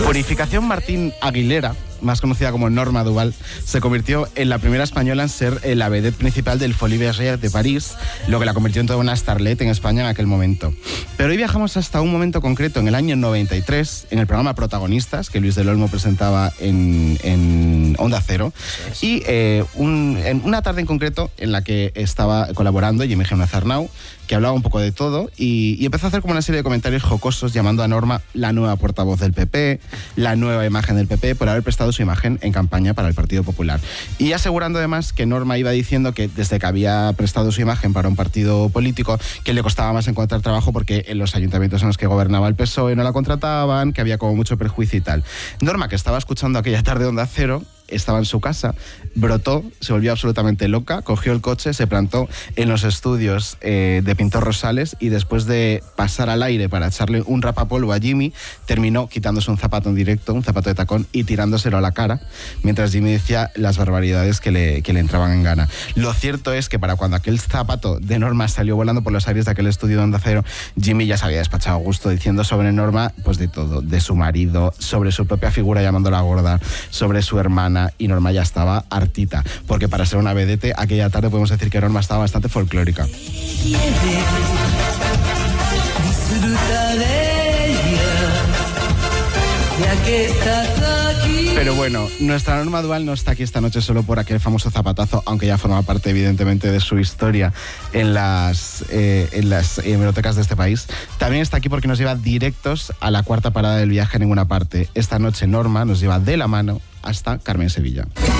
Purificación Martín Aguilera, más conocida como Norma Duval, se convirtió en la primera española en ser la vedette principal del Folies Bergère de París, lo que la convirtió en toda una starlet en España en aquel momento. Pero hoy viajamos hasta un momento concreto, en el año 93, en el programa Protagonistas, que Luis del Olmo presentaba en Onda Cero, y en una tarde en concreto en la que estaba colaborando Jimmy Jiménez Arnau, que hablaba un poco de todo y empezó a hacer como una serie de comentarios jocosos llamando a Norma la nueva portavoz del PP, la nueva imagen del PP, por haber prestado su imagen en campaña para el Partido Popular. Y asegurando además que Norma iba diciendo que desde que había prestado su imagen para un partido político, que le costaba más encontrar trabajo porque en los ayuntamientos en los que gobernaba el PSOE no la contrataban, que había como mucho perjuicio y tal. Norma, que estaba escuchando aquella tarde Onda Cero, estaba en su casa, brotó, se volvió absolutamente loca, cogió el coche, se plantó en los estudios de Pintor Rosales y después de pasar al aire para echarle un rapapolvo a Jimmy, terminó quitándose un zapato en directo, un zapato de tacón, y tirándoselo a la cara, mientras Jimmy decía las barbaridades que le entraban en gana. Lo cierto es que para cuando aquel zapato de Norma salió volando por los aires de aquel estudio de Onda Cero, Jimmy ya se había despachado a gusto diciendo sobre Norma, pues de todo, de su marido, sobre su propia figura llamándola gorda, sobre su hermana, y Norma ya estaba hartita, porque para ser una vedette aquella tarde podemos decir que Norma estaba bastante folclórica. Pero bueno, nuestra Norma Duval no está aquí esta noche solo por aquel famoso zapatazo, aunque ya forma parte evidentemente de su historia en las hemerotecas de este país. También está aquí porque nos lleva directos a la cuarta parada del viaje en ninguna parte. Esta noche Norma nos lleva de la mano hasta Carmen Sevilla.